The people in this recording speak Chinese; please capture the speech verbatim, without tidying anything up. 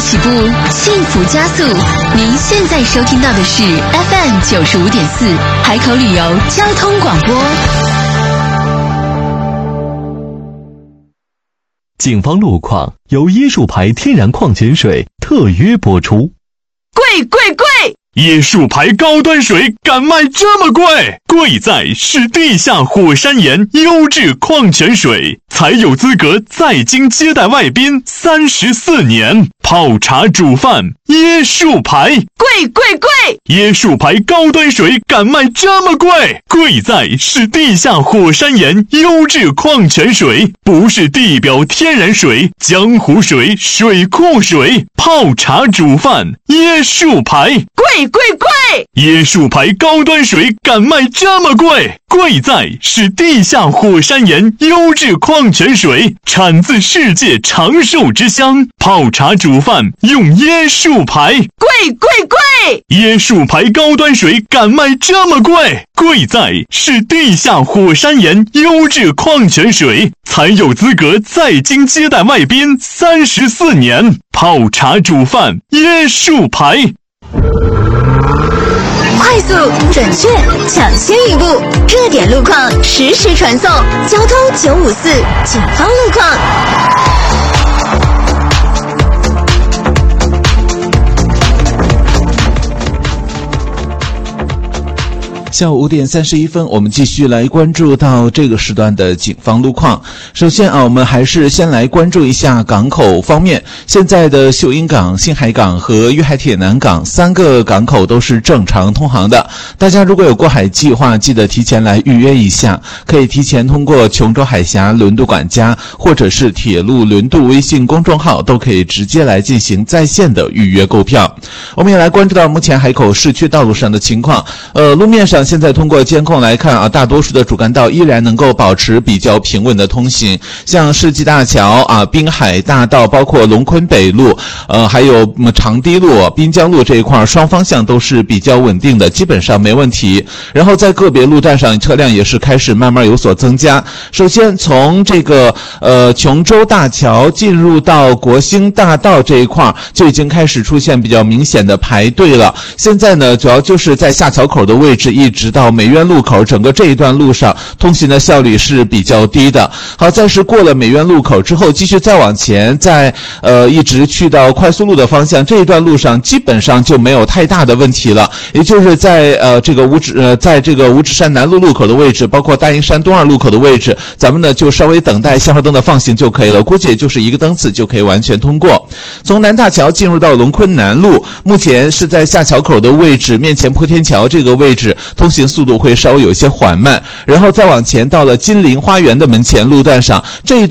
起步，幸福加速。您现在收听到的是 F M 九十五点四海口旅游交通广播。 警方路况由椰树牌天然矿泉水特约播出。 贵贵贵！ 椰树牌高端水敢卖这么贵？贵在是地下火山岩优质矿泉水，才有资格在京接待外宾三十四年。泡茶煮饭，椰树牌， 贵贵贵！ 椰树牌高端水敢卖这么贵？贵在是地下火山岩优质矿泉水，不是地表天然水、江湖水、水库水。泡茶煮饭，椰树牌， 贵贵贵！ 椰树牌高端水敢卖这么贵？贵在是地下火山岩优质矿泉水，产自世界长寿之乡。泡茶煮饭用椰树牌， 贵贵贵！ 椰树牌高端水敢卖这么贵？贵在是地下火山岩优质矿泉水，才有资格在京接待外宾三十四年。泡茶煮饭，椰树牌。 快速、准确、抢先一步，热点路况实时传送。交通九五四警方路况。 下午五点三十一分，我们继续来关注到这个时段的警方路况。首先啊，我们还是先来关注一下港口方面。现在的秀英港、新海港和粤海铁南港三个港口都是正常通航的。大家如果有过海计划，记得提前来预约一下，可以提前通过琼州海峡轮渡管家或者是铁路轮渡微信公众号，都可以直接来进行在线的预约购票。我们也来关注到目前海口市区道路上的情况。呃，路面上现在通过监控来看啊，大多数的主干道依然能够保持比较平稳的通行，像世纪大桥啊、滨海大道，包括龙昆北路，呃，还有长堤路、滨江路这一块，双方向都是比较稳定的，基本上没问题。然后在个别路段上，车辆也是开始慢慢有所增加。首先从这个呃琼州大桥进入到国兴大道这一块，就已经开始出现比较明显的排队了。现在呢，主要就是在下桥口的位置一直到美苑路口，整个这一段路上通行的效率是比较低的。好在是过了美苑路口之后，继续再往前，在呃一直去到快速路的方向，这一段路上基本上就没有太大的问题了。也就是在呃这个五指呃在这个五指山南路路口的位置，包括大营山东二路口的位置，咱们呢就稍微等待信号灯的放行就可以了，估计也就是一个灯次就可以完全通过。从南大桥进入到龙昆南路，目前是在下桥口的位置，面前坡天桥这个位置通行速度会稍微有些缓慢，然后再往前到了金陵花园的门前路段上，这一